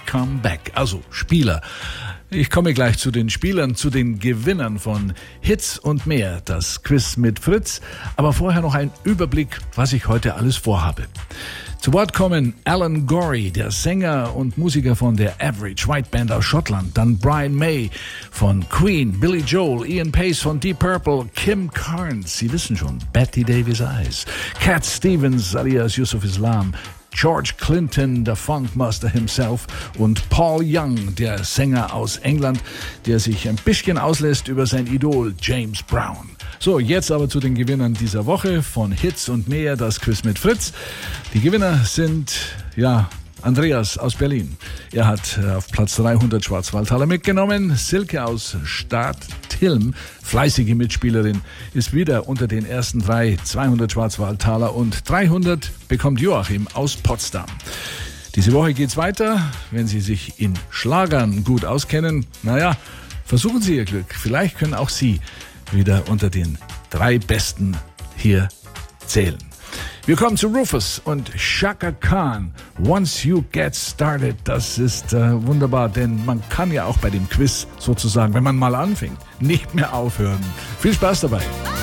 Come Back. Also Spieler. Ich komme gleich zu den Spielern, zu den Gewinnern von Hits und mehr, das Quiz mit Fritz. Aber vorher noch ein Überblick, was ich heute alles vorhabe. Zu Wort kommen Alan Gorey, der Sänger und Musiker von der Average White Band aus Schottland, dann Brian May von Queen, Billy Joel, Ian Pace von Deep Purple, Kim Carnes, Sie wissen schon, Betty Davis Eyes, Cat Stevens alias Yusuf Islam, George Clinton, der Funkmaster himself, und Paul Young, der Sänger aus England, der sich ein bisschen auslässt über sein Idol James Brown. So, jetzt aber zu den Gewinnern dieser Woche von Hits und mehr, das Quiz mit Fritz. Die Gewinner sind, Andreas aus Berlin. Er hat auf Platz 300 Schwarzwaldtaler mitgenommen. Silke aus Stadt-Tilm, fleißige Mitspielerin, ist wieder unter den ersten 3, 200 Schwarzwaldtaler, und 300 bekommt Joachim aus Potsdam. Diese Woche geht's weiter. Wenn Sie sich in Schlagern gut auskennen, versuchen Sie Ihr Glück. Vielleicht können auch Sie wieder unter den 3 Besten hier zählen. Wir kommen zu Rufus und Chaka Khan. Once you get started, das ist wunderbar, denn man kann ja auch bei dem Quiz sozusagen, wenn man mal anfängt, nicht mehr aufhören. Viel Spaß dabei.